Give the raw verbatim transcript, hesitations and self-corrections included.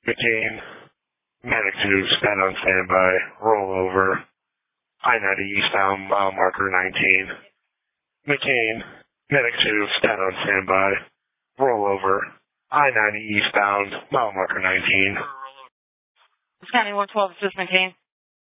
McCain, Medic two, stand on standby, roll over, I ninety eastbound, mile marker nineteen. McCain, Medic two, stand on standby, roll over, I ninety eastbound, mile marker nineteen. County one twelve, this is McCain.